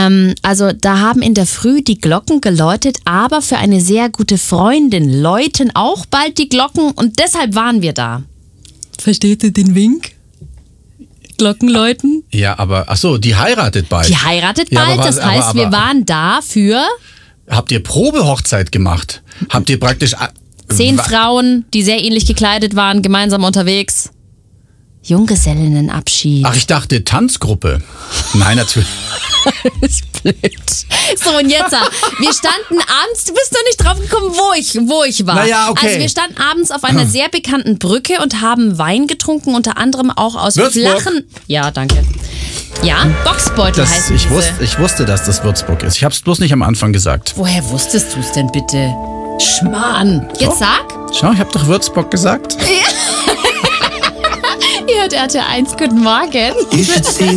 Also da haben in der Früh die Glocken geläutet, aber für eine sehr gute Freundin läuten auch bald die Glocken und deshalb waren wir da. Versteht ihr den Wink? Glocken läuten? Ja, aber, ach so, die heiratet bald. Die heiratet bald, das heißt, wir waren da für... Habt ihr Probehochzeit gemacht? Habt ihr praktisch... 10 Frauen, die sehr ähnlich gekleidet waren, gemeinsam unterwegs. Junggesellinnenabschied. Ach, ich dachte Tanzgruppe. Nein, natürlich. Das ist blöd. So, und jetzt, wir standen abends, du bist noch nicht drauf gekommen, wo ich war. Naja, okay. Also wir standen abends auf einer sehr bekannten Brücke und haben Wein getrunken, unter anderem auch aus Würzburg. flachen... Ja, danke. Ja, Boxbeutel heißen ich diese. wusste, dass das Würzburg ist. Ich hab's bloß nicht am Anfang gesagt. Woher wusstest du es denn bitte? Schmarrn. Jetzt sag. Schau, ich hab doch Würzburg gesagt. Ihr hört RTL 1, guten Morgen. You should see